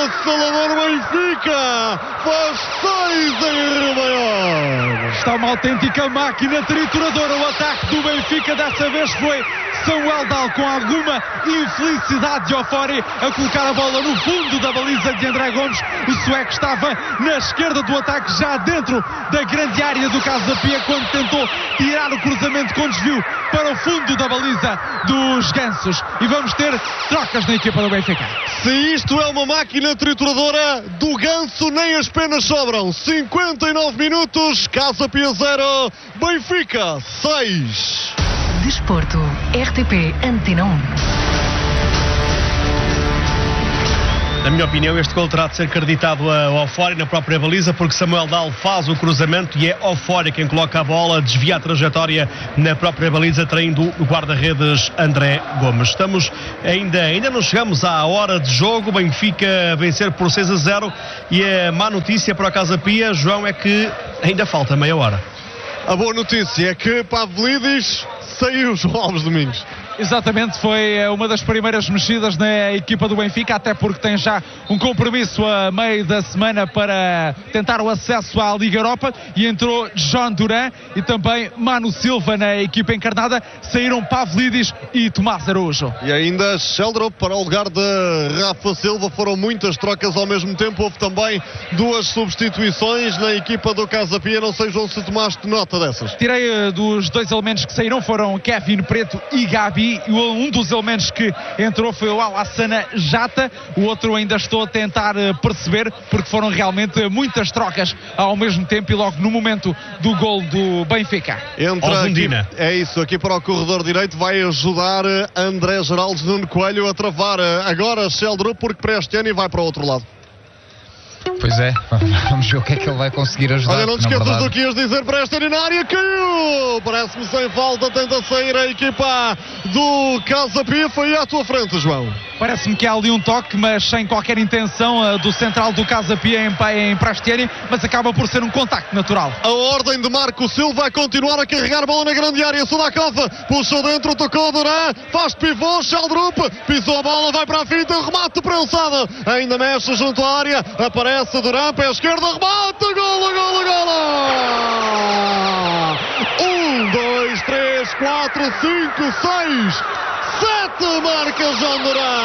avassalador Benfica, faz 6 em Rio Maior. Está uma autêntica máquina trituradora. O ataque do Benfica dessa vez foi Samuel Dal, com alguma infelicidade de Ofori, a colocar a bola no fundo da baliza de André Gomes. O sueco estava na esquerda do ataque, já dentro da grande área do Casa Pia, quando tentou tirar o cruzamento com desvio para o fundo da baliza dos Gansos. E vamos ter trocas na equipa do Benfica. Se isto é uma máquina trituradora, do Ganso nem as penas sobram. 59 minutos, Casa Pia 0, Benfica 6. Desporto, RTP Antena 1. Na minha opinião, este gol terá de ser acreditado ao Ofori na própria baliza, porque Samuel Dal faz o cruzamento e é Ofori quem coloca a bola, desvia a trajetória na própria baliza, traindo o guarda-redes André Gomes. Estamos ainda não chegamos à hora de jogo. Benfica a vencer por 6-0, e a má notícia para a Casa Pia, João, é que ainda falta meia hora. A boa notícia é que Pavlidis saiu, João Alves Domingos. Exatamente, foi uma das primeiras mexidas na equipa do Benfica, até porque tem já um compromisso a meio da semana para tentar o acesso à Liga Europa, e entrou John Duran e também Manu Silva na equipa encarnada. Saíram Pavlidis e Tomás Araújo. E ainda Sheldrop para o lugar de Rafa Silva. Foram muitas trocas ao mesmo tempo. Houve também 2 substituições na equipa do Casa Pia. Não sei, João, se tomaste nota dessas. Tirei dos 2 elementos que saíram, foram Kevin Preto e Gabi. Um dos elementos que entrou foi o Alassana Jata. O outro ainda estou a tentar perceber, porque foram realmente muitas trocas ao mesmo tempo e logo no momento do gol do Benfica. Entra aqui, é isso, aqui para o corredor direito vai ajudar André Geraldes Nuno Coelho a travar agora Sheldrop, porque para este ano e vai para o outro lado. Pois é, vamos ver o que é que ele vai conseguir ajudar. Olha, não te esqueças do que ias dizer para esta área. Caiu! Parece-me sem falta, tenta sair a equipa do Casa Pia. Foi à tua frente, João. Parece-me que há ali um toque, mas sem qualquer intenção do central do Casa Pia em Prastiani, mas acaba por ser um contacto natural. A ordem de Marco Silva vai continuar a carregar a bola na grande área. Sudakov puxou dentro, tocou Duran, faz pivô, Sheldrop pisou a bola, vai para a finta, remate prensado, ainda mexe junto à área, aparece Duran, pé esquerdo, remate, golo, golo, golo! 1, 2, 3, 4, 5, 6, 7 marca João Duran.